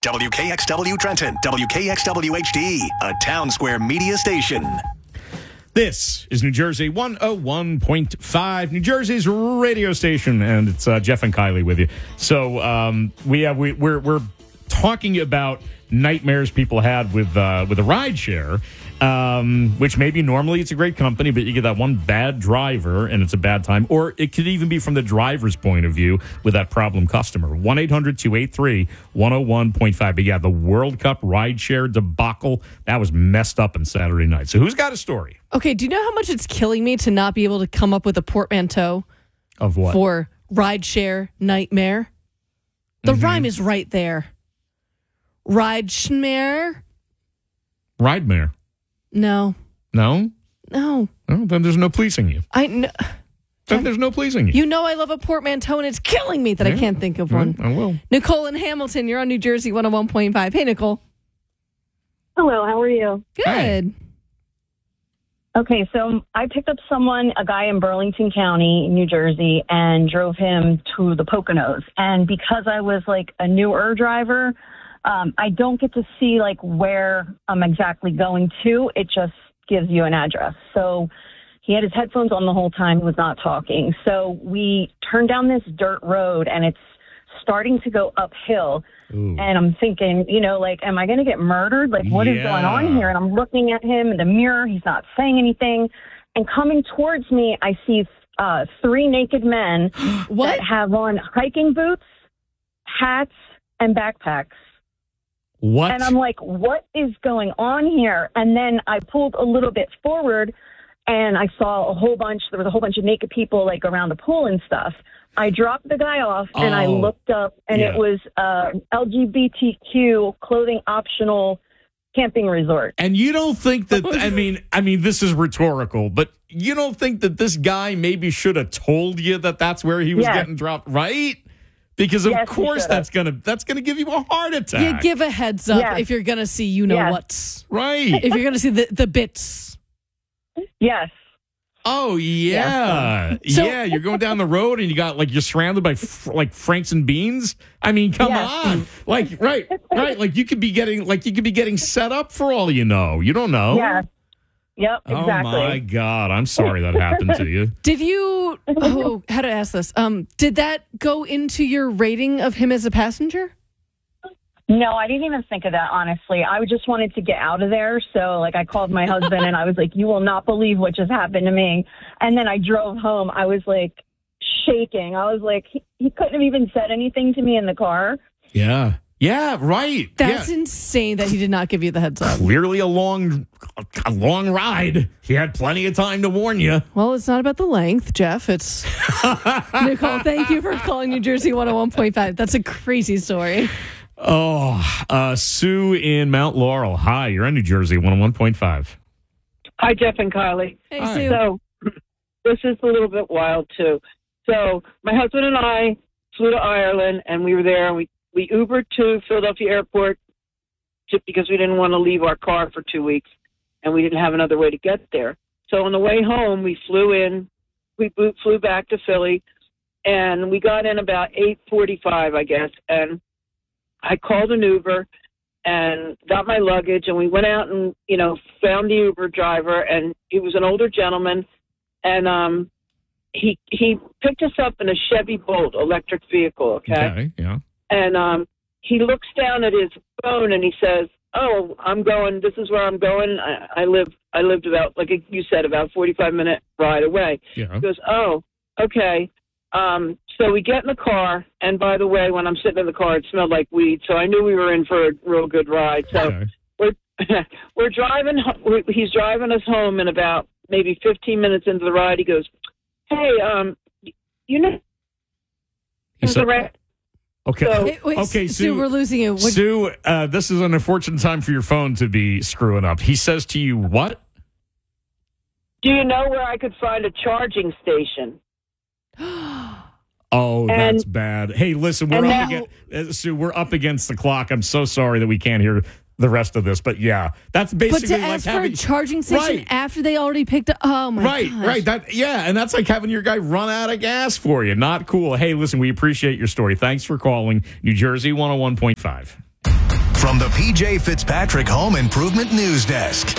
WKXW Trenton, WKXW HD, a Town Square media station. This is New Jersey 101.5, New Jersey's radio station, and it's Jeff and Kylie with you. So we're talking about nightmares people had with a rideshare, which maybe normally it's a great company, but you get that one bad driver and it's a bad time. Or it could even be from the driver's point of view with that problem customer. 1-800-283-101.5. But yeah, the World Cup rideshare debacle, that was messed up on Saturday night. So who's got a story? Okay, do you know how much it's killing me to not be able to come up with a portmanteau Of what? for rideshare nightmare? The rhyme is right there. Rideshare? Ridemare. No. No? No. Oh, then there's no pleasing you. I know. Then there's no pleasing you. You know I love a portmanteau, and it's killing me that I can't think of one. I will. Nicole in Hamilton, you're on New Jersey 101.5. Hey, Nicole. Hello, how are you? Good. Hi. Okay, so I picked up a guy in Burlington County, New Jersey, and drove him to the Poconos. And because I was like a newer driver, I don't get to see like where I'm exactly going to. It just gives you an address. So he had his headphones on the whole time. He was not talking. So we turned down this dirt road, and it's starting to go uphill. Ooh. And I'm thinking, like, am I going to get murdered? Like, what is going on here? And I'm looking at him in the mirror. He's not saying anything. And coming towards me, I see 3 naked men that have on hiking boots, hats, and backpacks. What? And I'm like, what is going on here? And then I pulled a little bit forward, and I saw there was a whole bunch of naked people, like, around the pool and stuff. I dropped the guy off, and I looked up, and it was LGBTQ clothing optional camping resort. And you don't think that, I mean, this is rhetorical, but you don't think that this guy maybe should have told you that that's where he was getting dropped, right? Because of course that's gonna give you a heart attack. You give a heads up if you're going to see what's. Right. If you're going to see the bits. Yes. Oh, yeah. So, you're going down the road and you're surrounded by Franks and Beans. I mean, come on. Like, right. Like you could be getting set up for all you know. You don't know. Yeah. Yep, exactly. Oh, my God. I'm sorry that happened to you. Did you, how to ask this? Did that go into your rating of him as a passenger? No, I didn't even think of that, honestly. I just wanted to get out of there. So, I called my husband, and I was like, you will not believe what just happened to me. And then I drove home. I was, shaking. I was like, he couldn't have even said anything to me in the car. Yeah. Yeah, right. That's insane that he did not give you the heads up. Clearly a long ride. He had plenty of time to warn you. Well, it's not about the length, Jeff. It's Nicole, thank you for calling New Jersey 101.5. That's a crazy story. Oh, Sue in Mount Laurel. Hi, you're on New Jersey 101.5. Hi, Jeff and Kylie. Hey, Hi. Sue. So this is a little bit wild, too. So my husband and I flew to Ireland, and we were there, and we Ubered to Philadelphia Airport just because we didn't want to leave our car for 2 weeks, and we didn't have another way to get there. So on the way home, we flew back to Philly, and we got in about 8:45, I guess, and I called an Uber and got my luggage, and we went out and, found the Uber driver, and he was an older gentleman, and he picked us up in a Chevy Bolt electric vehicle, Okay, yeah. And he looks down at his phone and he says, "Oh, this is where I'm going. I lived about, like you said, about 45-minute ride away." Yeah. He goes, "Oh, okay." So we get in the car, and by the way, when I'm sitting in the car, it smelled like weed, so I knew we were in for a real good ride. So we're driving. He's driving us home, and about maybe 15 minutes into the ride, he goes, "Hey, He said, right." Okay. Wait, okay, Sue, we're losing you. Sue, this is an unfortunate time for your phone to be screwing up. He says to you, what? "Do you know where I could find a charging station?" Oh, that's bad. Hey, listen, Sue, we're up against the clock. I'm so sorry that we can't hear the rest of this, but yeah, that's basically But to ask for a charging station after they already picked up, oh my gosh. Right, and that's like having your guy run out of gas for you. Not cool. Hey, listen, we appreciate your story. Thanks for calling New Jersey 101.5. From the PJ Fitzpatrick Home Improvement News Desk.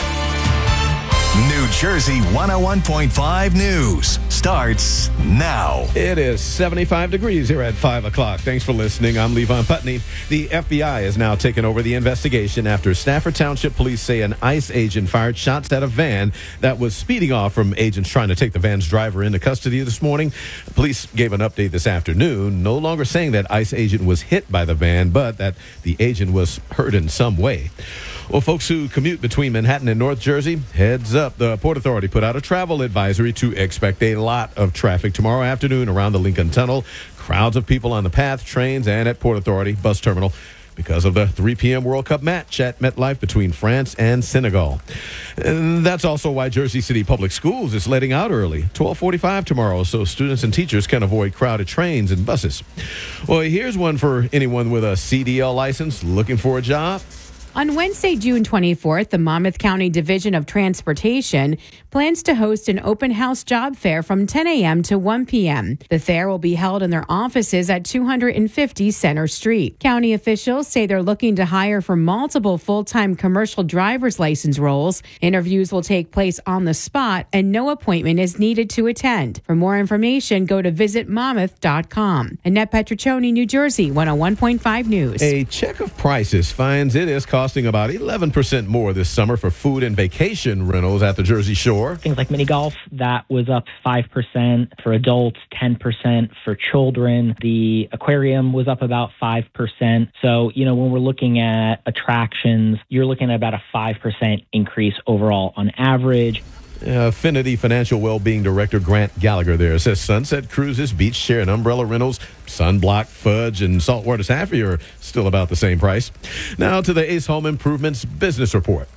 New Jersey 101.5 News starts now. It is 75 degrees here at 5 o'clock. Thanks for listening. I'm Levon Putney. The FBI is now taking over the investigation after Stafford Township police say an ICE agent fired shots at a van that was speeding off from agents trying to take the van's driver into custody this morning. Police gave an update this afternoon, no longer saying that ICE agent was hit by the van, but that the agent was hurt in some way. Well, folks who commute between Manhattan and North Jersey, heads up. The Port Authority put out a travel advisory to expect a lot of traffic tomorrow afternoon around the Lincoln Tunnel. Crowds of people on the path, trains, and at Port Authority bus terminal because of the 3 p.m. World Cup match at MetLife between France and Senegal. And that's also why Jersey City Public Schools is letting out early, 12:45 tomorrow, so students and teachers can avoid crowded trains and buses. Well, here's one for anyone with a CDL license looking for a job. On Wednesday, June 24th, the Monmouth County Division of Transportation plans to host an open house job fair from 10 a.m. to 1 p.m. The fair will be held in their offices at 250 Center Street. County officials say they're looking to hire for multiple full-time commercial driver's license roles. Interviews will take place on the spot, and no appointment is needed to attend. For more information, go to visitmonmouth.com. Annette Petriccioni, New Jersey, 101.5 News. A check of prices finds it is costing about 11% more this summer for food and vacation rentals at the Jersey Shore. Things like mini golf, that was up 5%. For adults, 10%. For children, the aquarium was up about 5%. So, when we're looking at attractions, you're looking at about a 5% increase overall on average. Affinity Financial Wellbeing Director Grant Gallagher there says Sunset Cruises, Beach Chair, and Umbrella Rentals, Sunblock, Fudge, and Saltwater Taffy are still about the same price. Now to the Ace Home Improvements Business Report.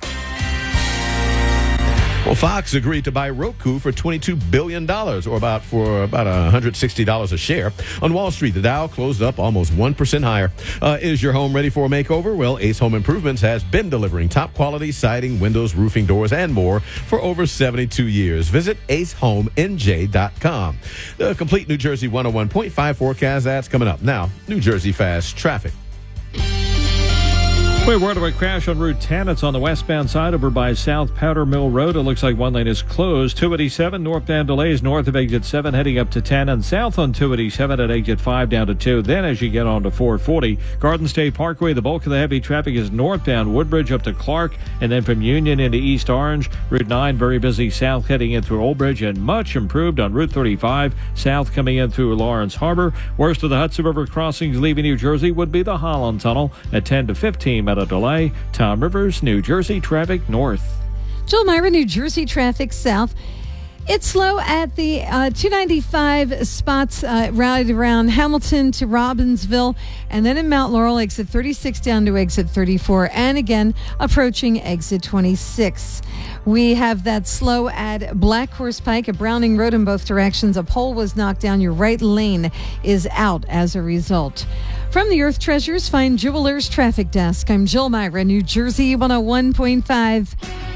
Well, Fox agreed to buy Roku for $22 billion, or about $160 a share. On Wall Street, the Dow closed up almost 1% higher. Is your home ready for a makeover? Well, Ace Home Improvements has been delivering top-quality siding, windows, roofing, doors, and more for over 72 years. Visit acehomenj.com. The complete New Jersey 101.5 forecast, that's coming up. Now, New Jersey Fast Traffic. We were to a crash on Route 10. It's on the westbound side over by South Powder Mill Road. It looks like one lane is closed. 287 northbound delays north of exit 7 heading up to 10 and south on 287 at exit 5 down to 2. Then as you get on to 440, Garden State Parkway, the bulk of the heavy traffic is northbound Woodbridge up to Clark and then from Union into East Orange. Route 9 very busy south heading in through Old Bridge and much improved on Route 35 south coming in through Lawrence Harbor. Worst of the Hudson River crossings leaving New Jersey would be the Holland Tunnel at 10 to 15 at a delay. Tom Rivers, New Jersey traffic north. Jill Myra, New Jersey traffic south. It's slow at the 295 spots routed around Hamilton to Robbinsville, and then in Mount Laurel, exit 36 down to exit 34, and again approaching exit 26. We have that slow at Black Horse Pike at Browning Road in both directions. A pole was knocked down. Your right lane is out as a result. From the Earth Treasures Fine Jewelers Traffic Desk, I'm Jill Myra, New Jersey 101.5.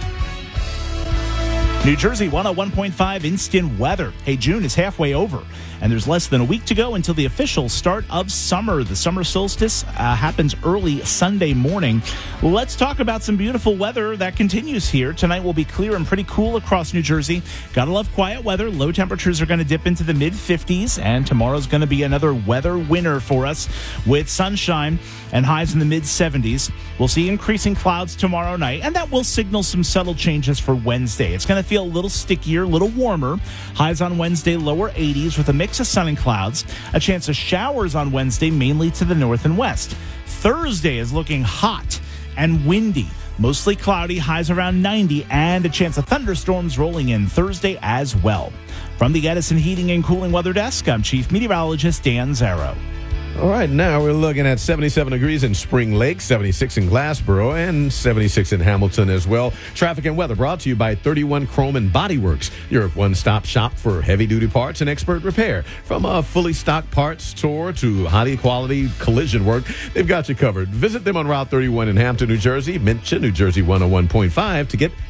New Jersey 101.5 instant weather. Hey, June is halfway over, and there's less than a week to go until the official start of summer. The summer solstice happens early Sunday morning. Let's talk about some beautiful weather that continues here. Tonight will be clear and pretty cool across New Jersey. Gotta love quiet weather. Low temperatures are going to dip into the mid-50s, and tomorrow's going to be another weather winner for us with sunshine and highs in the mid-70s. We'll see increasing clouds tomorrow night, and that will signal some subtle changes for Wednesday. It's going to feel a little stickier, a little warmer. Highs on Wednesday, lower 80s with a mix of sun and clouds. A chance of showers on Wednesday, mainly to the north and west. Thursday is looking hot and windy. Mostly cloudy, highs around 90, and a chance of thunderstorms rolling in Thursday as well. From the Edison Heating and Cooling Weather Desk, I'm Chief Meteorologist Dan Zarrow. All right, now we're looking at 77 degrees in Spring Lake, 76 in Glassboro, and 76 in Hamilton as well. Traffic and weather brought to you by 31 Chrome and Body Works, your one-stop shop for heavy-duty parts and expert repair. From a fully stocked parts store to high-quality collision work, they've got you covered. Visit them on Route 31 in Hampton, New Jersey. Mention New Jersey 101.5 to get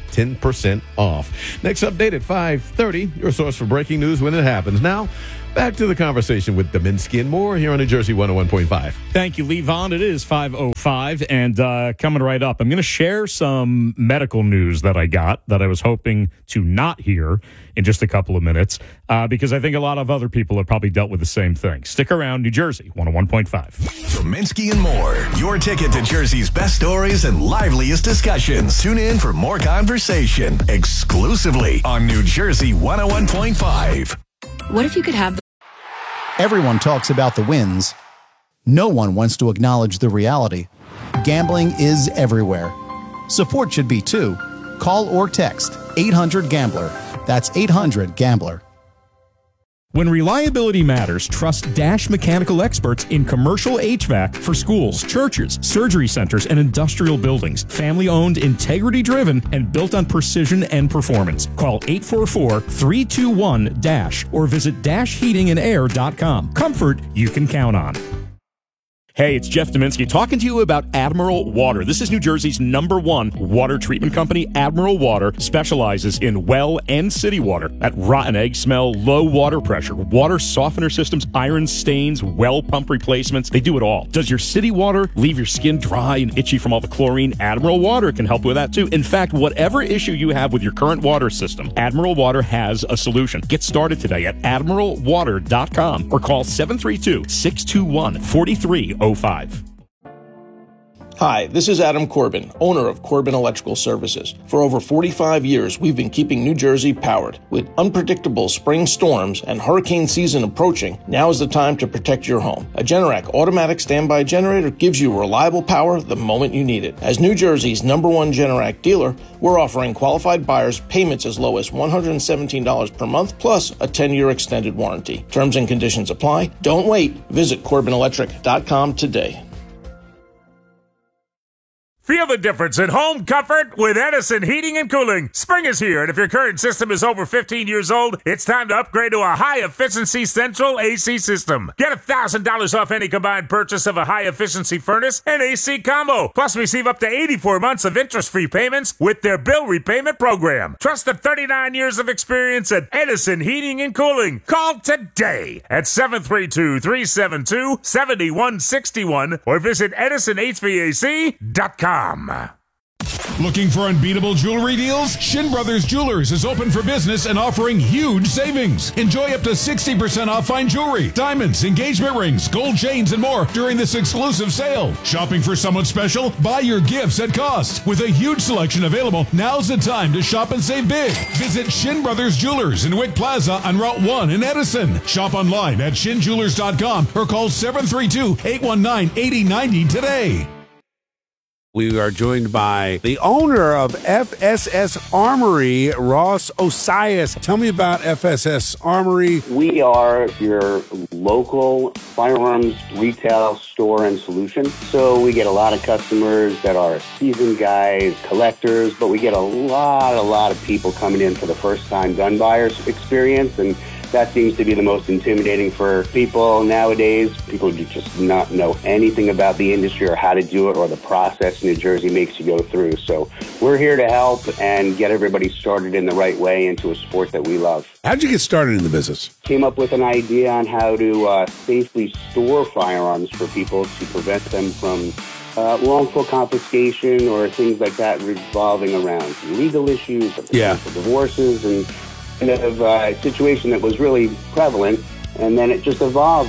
10% off. Next update at 5:30, your source for breaking news when it happens. Now, back to the conversation with Dominski and more here on New Jersey 101.5. Thank you, Levon. It is 5:05, and coming right up, I'm going to share some medical news that I got that I was hoping to not hear in just a couple of minutes, because I think a lot of other people have probably dealt with the same thing. Stick around, New Jersey 101.5. Dominski and more. Your ticket to Jersey's best stories and liveliest discussions. Tune in for more conversation exclusively on New Jersey 101.5. What if you could have... Everyone talks about the wins. No one wants to acknowledge the reality. Gambling is everywhere. Support should be too. Call or text 800-GAMBLER. That's 800-GAMBLER. When reliability matters, trust Dash Mechanical experts in commercial HVAC for schools, churches, surgery centers, and industrial buildings. Family-owned, integrity-driven, and built on precision and performance. Call 844-321-DASH or visit dashheatingandair.com. Comfort you can count on. Hey, it's Jeff Dominski talking to you about Admiral Water. This is New Jersey's #1 water treatment company. Admiral Water specializes in well and city water. That rotten egg smell, low water pressure, water softener systems, iron stains, well pump replacements. They do it all. Does your city water leave your skin dry and itchy from all the chlorine? Admiral Water can help with that too. In fact, whatever issue you have with your current water system, Admiral Water has a solution. Get started today at admiralwater.com or call 732-621-4305. Hi, this is Adam Corbin, owner of Corbin Electrical Services. For over 45 years, we've been keeping New Jersey powered. With unpredictable spring storms and hurricane season approaching, now is the time to protect your home. A Generac automatic standby generator gives you reliable power the moment you need it. As New Jersey's #1 Generac dealer, we're offering qualified buyers payments as low as $117 per month, plus a 10-year extended warranty. Terms and conditions apply. Don't wait. Visit CorbinElectric.com today. Feel the difference in home comfort with Edison Heating and Cooling. Spring is here, and if your current system is over 15 years old, it's time to upgrade to a high-efficiency central AC system. Get $1,000 off any combined purchase of a high-efficiency furnace and AC combo. Plus, receive up to 84 months of interest-free payments with their bill repayment program. Trust the 39 years of experience at Edison Heating and Cooling. Call today at 732-372-7161 or visit EdisonHVAC.com. Looking for unbeatable jewelry deals? Shin Brothers Jewelers is open for business and offering huge savings. Enjoy up to 60% off fine jewelry, diamonds, engagement rings, gold chains, and more during this exclusive sale. Shopping for someone special? Buy your gifts at cost. With a huge selection available, now's the time to shop and save big. Visit Shin Brothers Jewelers in Wick Plaza on Route 1 in Edison. Shop online at shinjewelers.com or call 732-819-8090 today. We are joined by the owner of FSS Armory, Ross Osias. Tell me about FSS Armory. We are your local firearms retail store and solution. So we get a lot of customers that are seasoned guys, collectors, but we get a lot of people coming in for the first time gun buyers experience, and that seems to be the most intimidating for people nowadays. People do just not know anything about the industry or how to do it or the process New Jersey makes you go through. So we're here to help and get everybody started in the right way into a sport that we love. How'd you get started in the business? Came up with an idea on how to safely store firearms for people to prevent them from wrongful confiscation or things like that revolving around legal issues or potential divorces and kind of a situation that was really prevalent, and then it just evolved.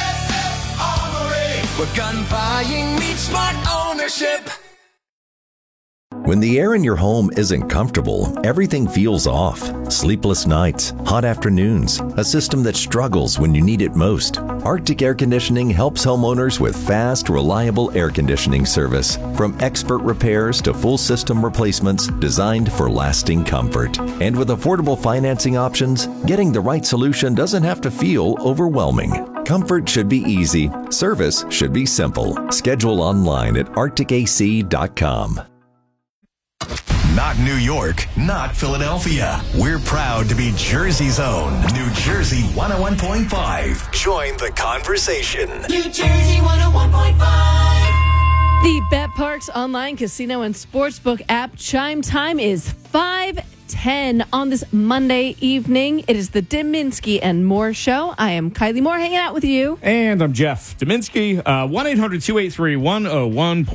Where gun buying meets smart ownership. When the air in your home isn't comfortable, everything feels off. Sleepless nights, hot afternoons, a system that struggles when you need it most. Arctic Air Conditioning helps homeowners with fast, reliable air conditioning service. From expert repairs to full system replacements designed for lasting comfort. And with affordable financing options, getting the right solution doesn't have to feel overwhelming. Comfort should be easy. Service should be simple. Schedule online at arcticac.com. Not New York, not Philadelphia. We're proud to be Jersey's own New Jersey 101.5. Join the conversation. New Jersey 101.5. The BetParks online casino and sportsbook app chime time is 5:10 on this Monday evening. It is the Deminsky and Moore Show. I am Kylie Moore hanging out with you. And I'm Jeff Deminsky. 1-800-283-101.